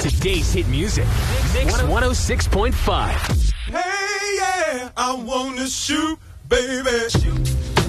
Today's hit music. Mix 106.5. Hey, yeah, I wanna shoot, baby. Shoot.